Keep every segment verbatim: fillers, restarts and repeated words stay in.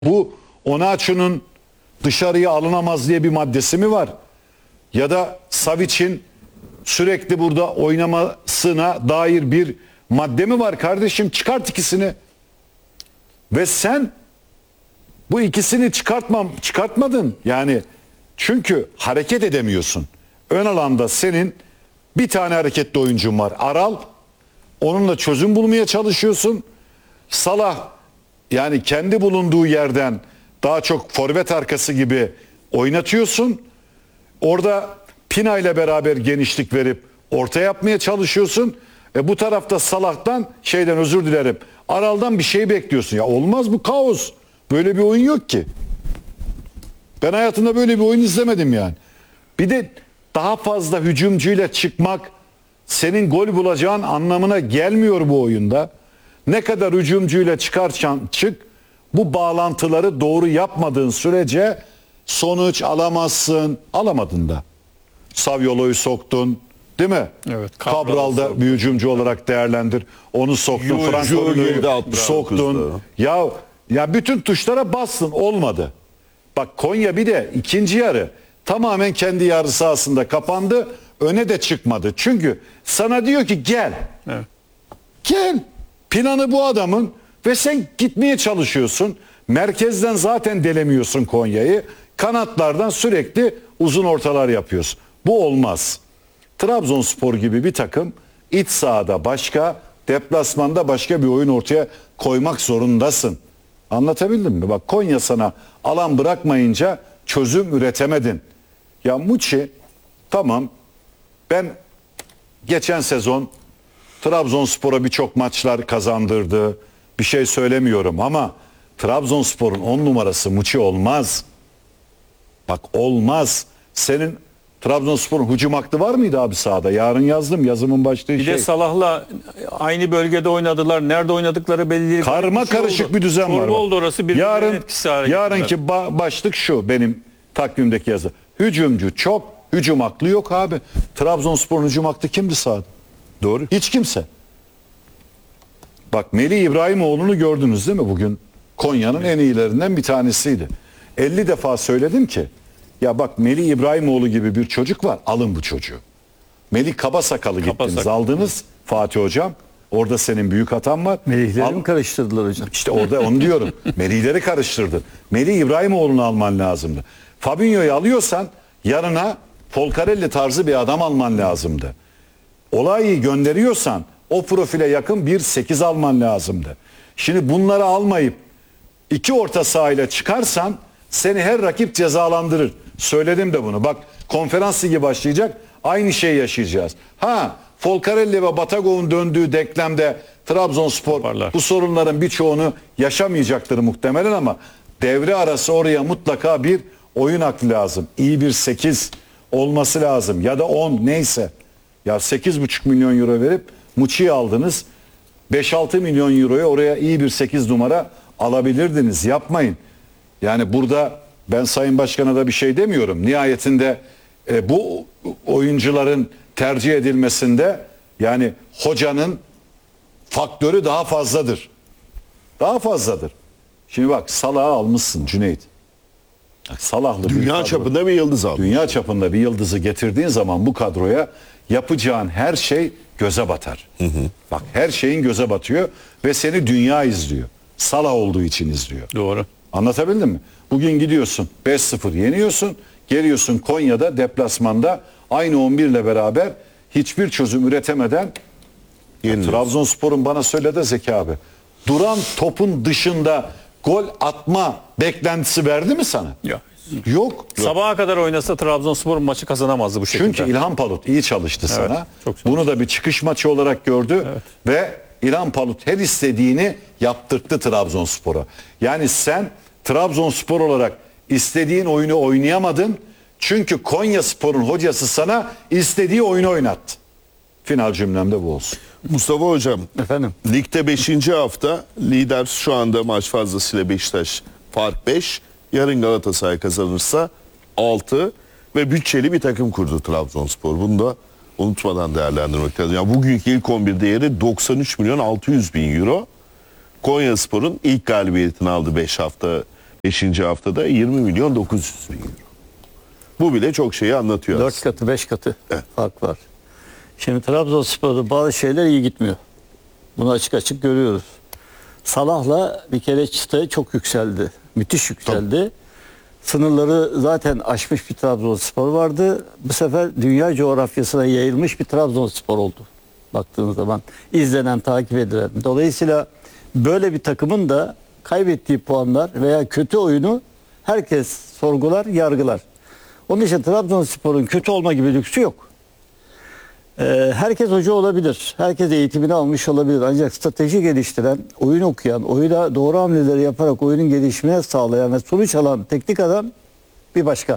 Bu Onaçu'nun dışarıya alınamaz diye bir maddesi mi var? Ya da Savic'in sürekli burada oynamasına dair bir madde mi var kardeşim? Çıkart ikisini. Ve sen bu ikisini çıkartmam, çıkartmadın. Yani çünkü hareket edemiyorsun. Ön alanda senin bir tane hareketli oyuncun var. Aral. Onunla çözüm bulmaya çalışıyorsun. Salah yani kendi bulunduğu yerden daha çok forvet arkası gibi oynatıyorsun. Orada Pina ile beraber genişlik verip orta yapmaya çalışıyorsun. E bu tarafta Salah'tan şeyden özür dilerim. Aral'dan bir şey bekliyorsun. Ya olmaz bu kaos. Böyle bir oyun yok ki. Ben hayatımda böyle bir oyun izlemedim yani. Bir de daha fazla hücumcuyla çıkmak senin gol bulacağın anlamına gelmiyor bu oyunda. Ne kadar hücumcuyla çıkarsan çık, bu bağlantıları doğru yapmadığın sürece sonuç alamazsın. Alamadın da. Saviolo'yu soktun, değil mi? Evet. Cabral'da bir hücumcu olarak değerlendir. Onu soktun. Franco'yu soktun. Ya ya bütün tuşlara bastın, olmadı. Bak Konya bir de ikinci yarı tamamen kendi yarı sahasında kapandı. Öne de çıkmadı. Çünkü sana diyor ki gel. Evet. Gel. Planı bu adamın ve sen gitmeye çalışıyorsun. Merkezden zaten delemiyorsun Konya'yı. Kanatlardan sürekli uzun ortalar yapıyorsun. Bu olmaz. Trabzonspor gibi bir takım iç sahada başka, deplasmanda başka bir oyun ortaya koymak zorundasın. Anlatabildim mi? Bak Konya sana alan bırakmayınca çözüm üretemedin. Ya Muçi tamam, ben geçen sezon Trabzonspor'a birçok maçlar kazandırdı. Bir şey söylemiyorum ama Trabzonspor'un on numarası Muçi olmaz. Bak olmaz. Senin Trabzonspor'un hücum aklı var mıydı abi sahada? Yarın yazdım, yazımın başlığı Bir şey. de Salah'la aynı bölgede oynadılar. Nerede oynadıkları belli değil. Karma Bir şey karışık oldu. bir düzen Çorba var. oldu orası. Yarın, yarınki ba- başlık şu benim takvimdeki yazı. Hücumcu çok, hücum aklı yok abi. Trabzonspor'un hücum aklı kimdi sahada? Doğru. Hiç kimse. Bak Melih İbrahimoğlu'nu gördünüz değil mi bugün? Konya'nın en iyilerinden bir tanesiydi. elli defa söyledim ki ya bak Melih İbrahimoğlu gibi bir çocuk var, alın bu çocuğu. Melih Kabasakalı gittiniz, Kabasakalı. aldınız Fatih Hocam. Orada senin büyük hatan var. Melihleri Al- mi karıştırdılar hocam? İşte orada onu diyorum. Melihleri karıştırdın. Melih İbrahimoğlu'nu alman lazımdı. Fabinho'yu alıyorsan yanına Folcarelli tarzı bir adam alman lazımdı. Olayı gönderiyorsan o profile yakın bir sekiz alman lazımdı. Şimdi bunları almayıp iki orta sahayla çıkarsan seni her rakip cezalandırır. Söyledim de bunu. Bak konferans ligi başlayacak. Aynı şeyi yaşayacağız. Ha Folcarelli ve Batagov'un döndüğü denklemde Trabzonspor Toparlar. bu sorunların birçoğunu yaşamayacaktır muhtemelen ama devre arası oraya mutlaka bir oyun aklı lazım. İyi bir sekiz olması lazım ya da on neyse. Ya sekiz buçuk milyon euro verip Muçi'yi aldınız. beş altı milyon euroya oraya iyi bir sekiz numara alabilirdiniz. Yapmayın. Yani burada ben Sayın Başkan'a da bir şey demiyorum. Nihayetinde e, bu oyuncuların tercih edilmesinde yani hocanın faktörü daha fazladır. Daha fazladır. Şimdi bak Salah'ı almışsın Cüneyt. Bak, Salahlı bir Dünya kadro. çapında bir yıldız aldı. Dünya çapında bir yıldızı getirdiğin zaman bu kadroya yapacağın her şey göze batar. Hı hı. Bak her şeyin göze batıyor ve seni dünya izliyor. Salah olduğu için izliyor. Doğru. Anlatabildim mi? Bugün gidiyorsun beş sıfır yeniyorsun. Geliyorsun Konya'da deplasmanda aynı on bir ile beraber hiçbir çözüm üretemeden Yeniliyorsun. Trabzonspor'un bana söyledi Zeki abi. Duran topun dışında gol atma beklentisi verdi mi sana? Ya. Yok. Sabaha kadar oynasa Trabzonspor maçı kazanamazdı bu şekilde. Çünkü İlhan Palut iyi çalıştı Evet, sana. çok çalıştı. Bunu da bir çıkış maçı olarak gördü Evet. ve İlhan Palut her istediğini yaptırttı Trabzonspor'a. Yani sen Trabzonspor olarak istediğin oyunu oynayamadın. Çünkü Konyaspor'un hocası sana istediği oyunu oynattı. Final cümlemde bu olsun. Mustafa Hocam, Efendim? ligde beşinci hafta lider şu anda maç fazlasıyla Beşiktaş, fark beş. Yarın Galatasaray kazanırsa altı ve bütçeli bir takım kurdu Trabzonspor. Bunu da unutmadan değerlendirmek lazım. Yani bugünkü ilk on bir değeri doksan üç milyon altı yüz bin euro. Konyaspor'un ilk galibiyetini aldı beş hafta beşinci haftada yirmi milyon dokuz yüz bin euro. Bu bile çok şeyi anlatıyor Dört aslında. katı, beş katı fark var. Şimdi Trabzonspor'da bazı şeyler iyi gitmiyor. Bunu açık açık görüyoruz. Salah'la bir kere çıta çok yükseldi. Müthiş yükseldi. Sınırları zaten aşmış bir Trabzonspor vardı. Bu sefer dünya coğrafyasına yayılmış bir Trabzonspor oldu. Baktığınız zaman izlenen, takip edilen. Dolayısıyla böyle bir takımın da kaybettiği puanlar veya kötü oyunu herkes sorgular, yargılar. Onun için Trabzonspor'un kötü olma gibi lüksü yok. Ee, herkes hoca olabilir. Herkes eğitimini almış olabilir. Ancak strateji geliştiren, oyun okuyan, oyuna doğru hamleleri yaparak oyunun gelişimine sağlayan ve sonuç alan teknik adam bir başka.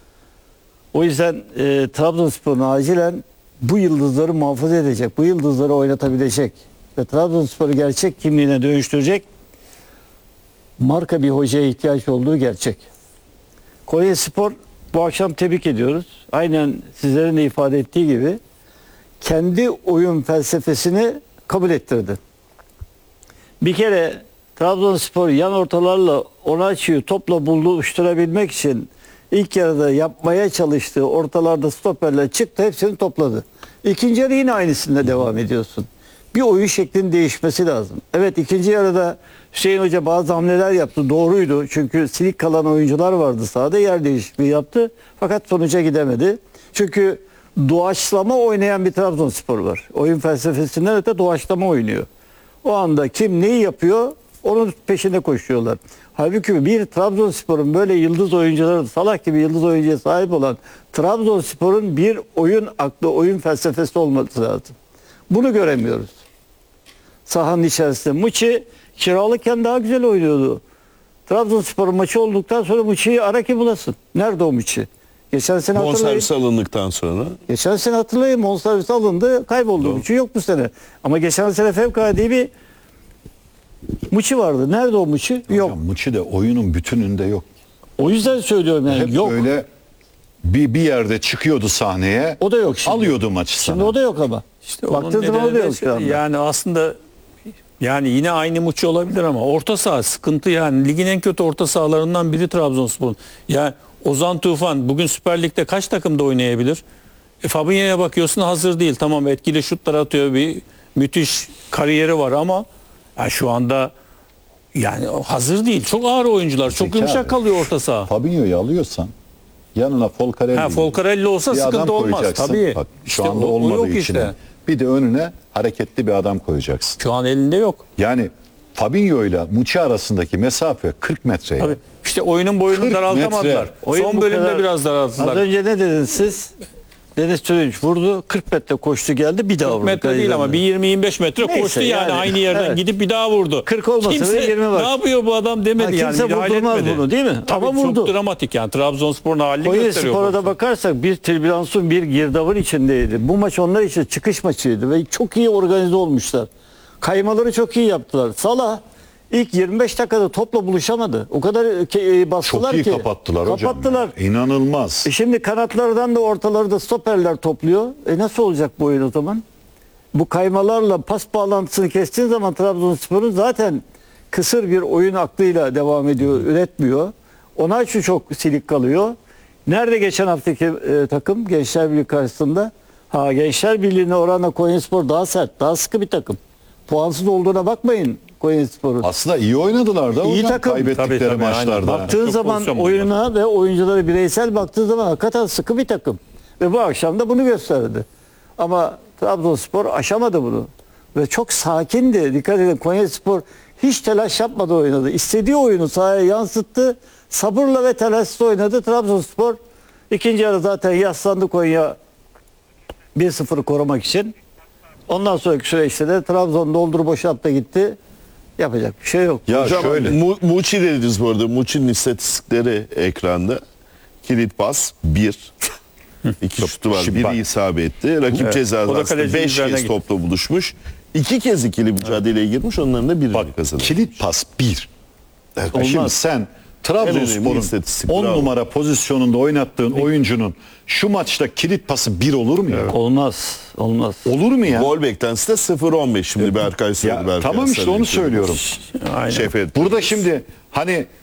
O yüzden e, Trabzonspor'un acilen bu yıldızları muhafaza edecek, bu yıldızları oynatabilecek ve Trabzonspor'u gerçek kimliğine dönüştürecek marka bir hocaya ihtiyaç olduğu gerçek. Konyaspor bu akşam tebrik ediyoruz. Aynen sizlerin de ifade ettiği gibi kendi oyun felsefesini kabul ettirdi. Bir kere Trabzonspor yan ortalarla Onaçı'yı topla buluşturabilmek için ilk yarıda yapmaya çalıştığı ortalarda stoperle çıktı, hepsini topladı. İkinci yarı yine aynısında devam ediyorsun. Bir oyun şeklinin değişmesi lazım. Evet, ikinci yarıda Hüseyin Hoca bazı hamleler yaptı. Doğruydu. Çünkü silik kalan oyuncular vardı sahada. Yer değişikliği yaptı. Fakat sonuca gidemedi. Çünkü doğaçlama oynayan bir Trabzonspor var. Oyun felsefesinden öte doğaçlama oynuyor. O anda kim neyi yapıyor onun peşinde koşuyorlar. Halbuki bir Trabzonspor'un böyle yıldız oyuncuları, Salah gibi yıldız oyuncuya sahip olan Trabzonspor'un bir oyun aklı, oyun felsefesi olması lazım. Bunu göremiyoruz. Sahanın içerisinde Muçi kiralıkken daha güzel oynuyordu. Trabzonspor'un maçı olduktan sonra Muçi'yi ara ki bulasın. Nerede o Muçi? Geçen sene hatırlayın. Bonservis alındıktan sonra. Geçen sene hatırlayın, bonservis alındı, kayboldu. Doğru. Muçi yok bu sene. Ama geçen sene fevkalade bir Muçi vardı. Nerede o Muçi? Yok. Hocam, Muçi de oyunun bütününde yok. O yüzden söylüyorum yani. Hep yok. böyle bir, bir yerde çıkıyordu sahneye. O da yok şimdi. Alıyordu maçı sana. Şimdi o da yok ama. İşte onun Baktığın zaman o da nedeni de yok şu anda. yani aslında yani yine aynı Muçi olabilir ama orta saha sıkıntı yani. Ligin en kötü orta sahalarından biri Trabzonspor'un. Yani Ozan Tufan bugün Süper Lig'de kaç takımda oynayabilir? E, Fabinho'ya bakıyorsun, hazır değil. Tamam, etkili şutlar atıyor, bir müthiş kariyeri var ama yani şu anda yani hazır değil. Çok ağır oyuncular. Çok Zeki yumuşak abi. kalıyor orta saha. Fabinho'yu alıyorsan yanına Folcarelli. Ha, Folcarelli olsa bir adam sıkıntı olmaz. koyacaksın. Tabii. Bak, şu İşte anda o- o olmadığı yok için. işte. Bir de önüne hareketli bir adam koyacaksın. Şu an elinde yok. Yani Fabinho ile Muçi arasındaki mesafe kırk metre. Yani. Tabii. İşte oyunun boyunu kırk daraltamadılar. metre. Oyun Son bu bölümde kadar- biraz daralttılar. Az önce ne dediniz siz? Deniz Türünç vurdu, kırk metre koştu geldi, bir daha vurdu. metre değil ama bir yirmi yirmi beş metre Neyse koştu yani, yani. aynı yerden Evet. gidip bir daha vurdu. kırk olmasa kimse, bile yirmi var. Ne yapıyor bu adam demedi Ha, yani. kimse müdahale vurdurmaz etmedi. bunu, değil mi? Tabii Ama vurdu. çok dramatik yani. Trabzonspor'un halini Konya gösteriyor. Spor'a da pozisyon. bakarsak bir tribülansun bir girdabın içindeydi. Bu maç onlar için çıkış maçıydı ve çok iyi organize olmuşlar. Kaymaları çok iyi yaptılar. Salah ilk yirmi beş dakikada topla buluşamadı. O kadar ke- e, bastılar Çok iyi ki. kapattılar hocam. Kapattılar. İnanılmaz. E şimdi kanatlardan da ortaları da stoperler topluyor. E nasıl olacak bu oyun o zaman? Bu kaymalarla pas bağlantısını kestiğin zaman Trabzonspor'un zaten kısır bir oyun aklıyla devam ediyor, üretmiyor. Ona şu çok silik kalıyor. Nerede geçen haftaki e, takım Gençler Birliği karşısında? Ha, Gençler Birliği'ne oranla Konyaspor daha sert, daha sıkı bir takım. Puansız olduğuna bakmayın Konyaspor'un. Aslında iyi oynadılar da İyi hocam takım. kaybettikleri Tabii, tabii, maçlarda. aynen. Baktığın Çok zaman pozisyon buldular. oyuna ve oyuncuları bireysel baktığın zaman hakikaten sıkı bir takım. Ve bu akşam da bunu gösterdi. Ama Trabzonspor aşamadı bunu. Ve çok sakindi. Dikkat edin, Konyaspor hiç telaş yapmadı oynadı. İstediği oyunu sahaya yansıttı. Sabırla ve telaşsız oynadı. Trabzonspor ikinci yarı zaten yaslandı Konya bir sıfırı korumak için. Ondan sonraki süreçte de Trabzon doldur boşalt da gitti. Yapacak bir şey yok. Ya Hocam, şöyle. Mu- Muçi dediniz bu arada. Muçi'nin istatistikleri ekranda. Kilit pas bir. İki şutu var. Şimdi Biri bak. isabetli. Rakip ceza O da sahasında kalecinin beş üzerine kez gitti. topla buluşmuş. İki kez ikili mücadeleye girmiş. Onların da birini Bak, kazanmış. kilit pas bir. Olmaz. Şimdi sen En önemli Trabzonspor'un istatistik, on bravo. numara pozisyonunda oynattığın oyuncunun şu maçta kilit pası bir olur mu ya? Olmaz. Olmaz. Olur mu ya? Gol beklentisi de sıfır on beş. Şimdi Berkay söyledi. Ya, Berkay tamam işte Aslan'ın onu söyledi. söylüyorum. Aynen. Şefet. Burada şimdi hani